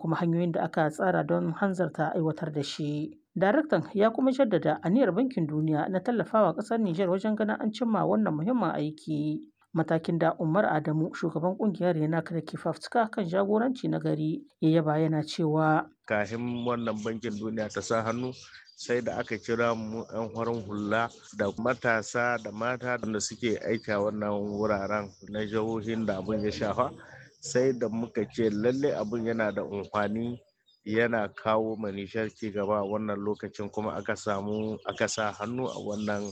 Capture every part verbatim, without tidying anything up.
kuma hanyoyin da aka tsara don hanzarta aiwatar da shi. Daraktan ya kuma jaddada aniyar Bankin Duniya na tallafawa ƙasar Nijar wajen ganin an cimma wannan muhimmin aiki. Matakin da Umar Adamu, shugaban kungiyar Renak da ke fafutuka kan jagoranci na gari, ya yaba yana cewa kafin wannan Bankin Duniya ta sa hannu sai da aka kira mu 'yan farin hula da matasa da mata da suke aiki a wannan wuraren na jihohin da abin ya shafa, sai da muka ce lalle abin yana da amfani, yana kawo manishar ci gaba a wannan lokacin, kuma aka samu aka sa hannu a wannan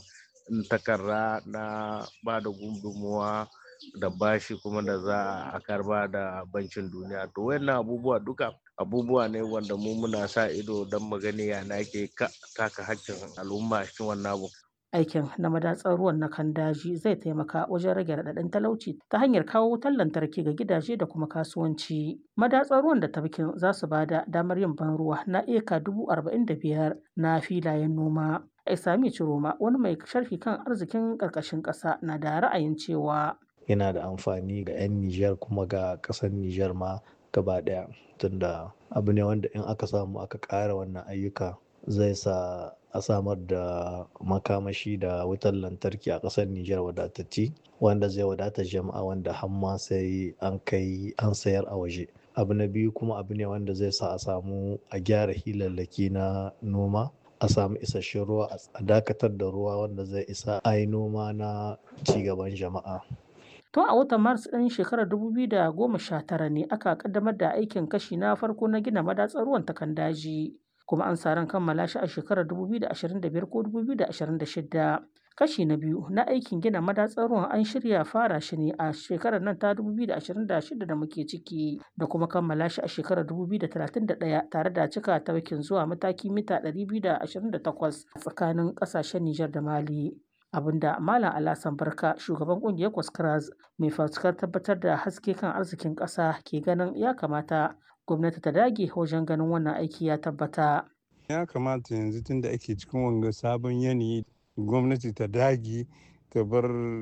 takarda na ba da gudunmuwa da bashi kuma da za a karba da Bankin Duniya. To wayannan abubuwa duka abubuwa ne wanda mu muna sa ido don mu gani yana ke taka hakkin al'umma cikin wannan abu. Aikin na madatsar ruwan na Kandaji zai taimaka wajen rage raɗaɗin talauci ta hanyar kawo wutar lantarki ga gidaje da kuma kasuwanci. Madatsar ruwan da tafkin za su ba da damar yin ban ruwa na eka dubu arba'in da biyar na filayen noma. Isami Ciroma, wani mai sharhi kan arzikin ƙarƙashin ƙasa, na da ra'ayin cewa yana da amfani ga 'yan Nijar kuma ga ƙasar Nijar ma gaba ɗaya, tunda abu ne wanda in aka samu aka ƙara wannan ayyuka zai sa a samar da makamashi da wutar lantarki a ƙasar Nijar wadatacce, wanda zai wadata jama'a, wanda hamma sai an kai an sayar a waje. Abu na biyu kuma abu ne wanda zai sa a samu a gyara hilallaki na noma, a samu isasshen ruwa, a dakatar da ruwa wanda zai isa a yi noma na cigaban jama'a. Tun a watan Maris ɗin shekarar dubu biyu da goma sha tara ne aka kaddamar da aikin kashi na farko na gina madatsar ruwan ta Kandaji, kuma an sa ran kammala shi a shekarar dubu biyu da ashirin da biyar ko dubu biyu da ashirin da shida. Kashi na biyu na aikin gina madatsar ruwan an shirya fara shi ne a shekarar nan ta dubu biyu da ashirin da shida da muke ciki, da kuma kammala shi a shekarar dubu biyu da talatin da ɗaya, tare da cika tafkin zuwa mataki mita ɗari biyu da ashirin da takwas a tsakanin ƙasashen Nijar da Mali. Abinda Malam Alasan Barka, shugaban kungiyar Kwaskras mai fafutukar tabbatar da haske kan arzikin ƙasa, ke ganin ya kamata gwamnati ta dage wajen ganin wannan aiki ya tabbata. Ya kamata yanzu tun da ake cikin wanga sabon yanayi, gwamnati ta dage ta bar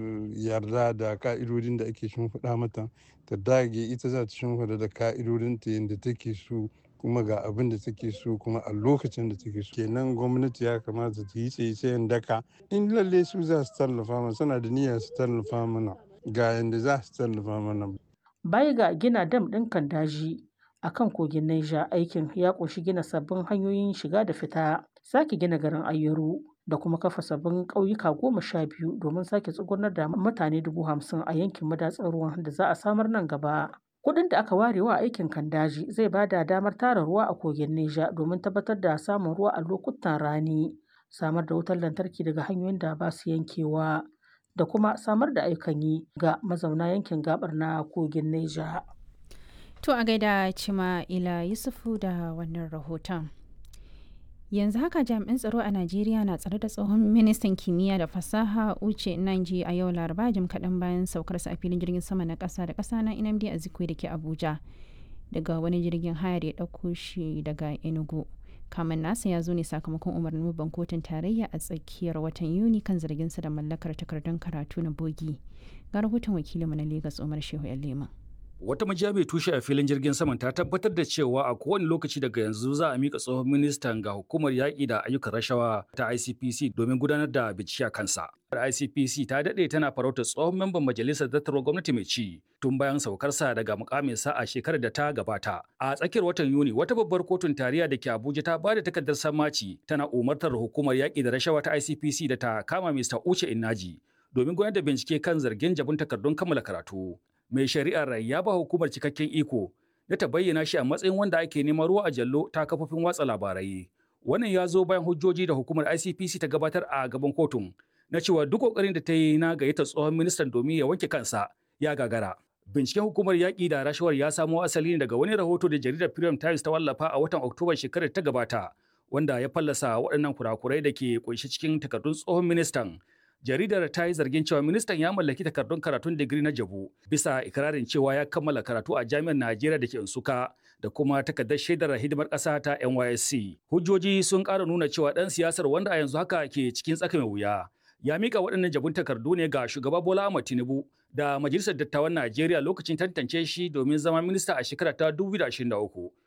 yarda da ka'idodin da ake shimfiɗa mata, ta dage ita za ta shimfiɗa da ka'idodinta yadda take so, kuma ga abin da take so kuma a lokacin da take so. Kenan gwamnati ya kamata ta yi tsaye-tsayen daka, in lalle su za su tallafa mana, suna da niyyar su tallafa mana, ga yadda za su tallafa mana. Baya ga gina dam ɗin Kandaji a kan kogin Niger, aikin ya ƙunshi gina sabbin hanyoyin shiga da fita, sake gina garin Ayeru, da kuma kafa sabbin ƙauyuka goma sha biyu domin sake tsugunar da mutane dubu hamsin a yankin madatsar ruwan da za a samar nan gaba. Kuɗin da aka ware wa aikin Kandaji zai ba da damar tara ruwa a kogin Neja domin tabbatar da samun ruwa a lokutan rani, samar da wutar lantarki daga hanyoyin da ba su yankewa, da kuma samar da ayyukan yi ga mazauna yankin gabar na kogin Neja. To a gaida Cima'ila Yusufu da wannan rahoton. Yanzu haka jami'an tsaro a Najeriya na tsare da tsohon ministan kimiyya da fasaha Uche Nnaji a yau Laraba, jim kaɗan bayan saukarsa a filin jirgin sama na ƙasa da ƙasa na Nnamdi Azikiwe da ke Abuja, daga wani jirgin haya da ya ɗauko shi daga Enugu. Kamen nasa ya zo ne sakamakon umarnin babban kotun tarayya a tsakiyar watan Yuni kan zarginsa da mallakar takardun karatu na bogi. Ga rahoton wakilinmu na Legas Umar Shehu Yalema. Wata majiya mai tushe a filin jirgin saman ta tabbatar da cewa a kowane lokaci daga yanzu za a mika tsohon ministan ga hukumar yaƙi da ayyukan rashawa ta I C P C domin gudanar da bincike a kansa. I C P C ta daɗe tana farautar tsohon memban majalisar dattarwar gwamnati mai ci tun bayan saukarsa daga mukaminsa a shekarar da ta gabata. A tsakiyar watan Yuni, wata babbar kotun tarayya da ke Abuja ta ba da takardar sammaci tana umartar hukumar yaƙi da rashawa ta I C P C da ta kama Mister Uche Nnaji domin gudanar da bincike kan zargin jabun takardun kammala karatu. Mai shari'ar ya ba hukumar cikakken iko na ta bayyana shi a matsayin wanda ake neman ruwa a jallo ta kafofin watsa labarai. Wannan ya zo bayan hujjoji da hukumar I C P C ta gabatar a gaban kotun na cewa duk kokarin da ta yi na gayyata tsohon ministan domin ya wanke kansa ya gagara. Binciken hukumar yaƙi da rashawar ya samo asali ne daga wani rahoto da jaridar Premium Times ta wallafa a watan Oktoba shekarar ta gabata, wanda ya fallasa waɗannan kurakurai da ke kunshi cikin takardun tsohon ministan. Jaridar ta yi zargin cewa ministan ya mallaki takardun karatun digiri na jabu bisa ikirarin cewa ya kammala karatu a jami'ar Najeriya da ke Nsukka da kuma takardar shaidar hidimar ƙasa ta N Y S C. Hujjoji sun ƙara nuna cewa ɗan siyasar wanda a yanzu haka ke cikin tsaka mai wuya ya mika waɗannan jabun takardu ne ga shugaba Bola Ahmed Tinubu da Majalisar Dattawan Najeriya lokacin tantance shi domin zama minista a shekara ta dubu biyu da ashirin da uku.